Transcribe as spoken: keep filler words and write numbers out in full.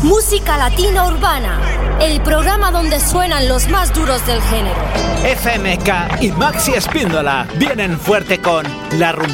Música Latina Urbana, el programa donde suenan los más duros del género. F M K y Maxi Espíndola vienen fuerte con La Rumba.